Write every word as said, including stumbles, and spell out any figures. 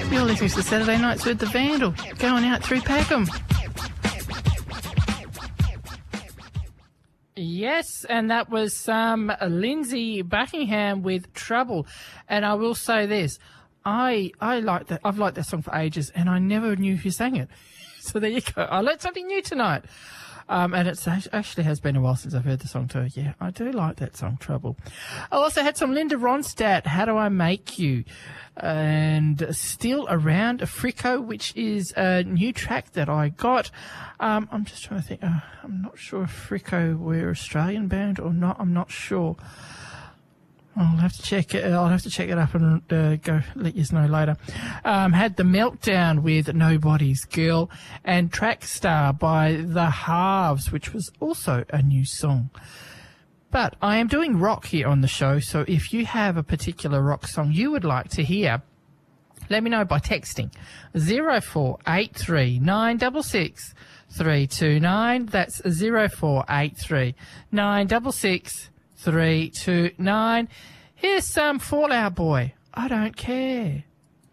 You're listening to Saturday Nights with the Vandal, going out through Packham. Yes, and that was um, Lindsay Buckingham with Trouble. And I will say this, I I like that. I've liked that song for ages, and I never knew who sang it. So there you go. I learned something new tonight. Um, and it actually has been a while since I've heard the song too. Yeah, I do like that song, Trouble. I also had some Linda Ronstadt, How Do I Make You? And Still Around, Frico, which is a new track that I got. Um, I'm just trying to think. Uh, I'm not sure if Frico were Australian band or not. I'm not sure. I'll have to check it. I'll have to check it up and uh, go let you know later. Um, had The Meltdown with Nobody's Girl and Track Star by The Halves, which was also a new song. But I am doing rock here on the show, so if you have a particular rock song you would like to hear, let me know by texting zero four eight three nine six six three two nine. That's zero four eight three nine six six three two nine. Here's some Fall Out Boy, I Don't Care.